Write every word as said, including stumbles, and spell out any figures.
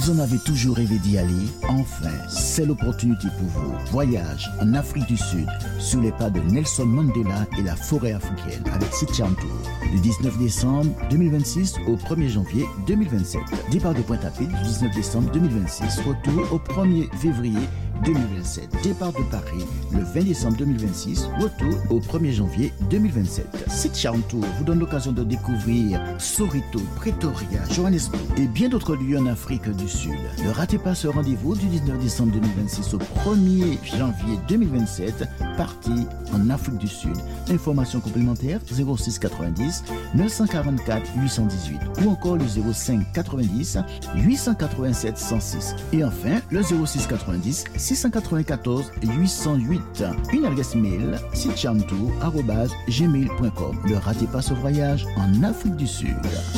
Vous en avez toujours rêvé d'y aller? Enfin, c'est l'opportunité pour vous. Voyage en Afrique du Sud, sous les pas de Nelson Mandela et la forêt africaine, avec Sitchan Tour. Du dix-neuf décembre deux mille vingt-six au premier janvier deux mille vingt-sept. Départ de Pointe-à-Pitre du dix-neuf décembre deux mille vingt-six, retour au premier février deux mille vingt-sept. Départ de Paris le vingt décembre deux mille vingt-six, retour au premier janvier deux mille vingt-sept. Sitchan Tour vous donne l'occasion de découvrir Soweto, Pretoria, Johannesburg et bien d'autres lieux en Afrique du Sud. Ne ratez pas ce rendez-vous du dix-neuf décembre deux mille vingt-six au premier janvier deux mille vingt-sept, partie en Afrique du Sud. Informations complémentaires zéro six quatre-vingt-dix neuf cent quarante-quatre huit cent dix-huit ou encore le zéro cinq quatre-vingt-dix huit cent quatre-vingt-sept cent six et enfin le zéro six quatre-vingt-dix six cent quatre-vingt-quatorze huit cent huit. Une adresse mail sitchantour arobase gmail point com. Ne ratez pas ce voyage en Afrique du Sud.